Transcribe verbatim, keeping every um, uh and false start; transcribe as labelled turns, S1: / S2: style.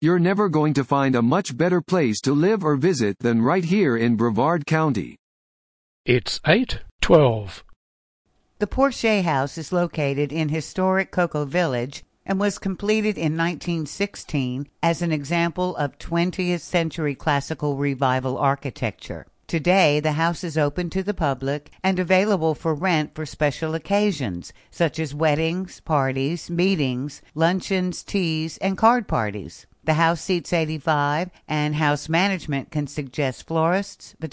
S1: You're never going to find a much better place to live or visit than right here in Brevard County.
S2: It's eight twelve.
S3: The Porsche House is located in historic Cocoa Village and was completed in nineteen sixteen as an example of twentieth century classical revival architecture. Today, the house is open to the public and available for rent for special occasions, such as weddings, parties, meetings, luncheons, teas, and card parties. The house seats eighty-five, and house management can suggest florists,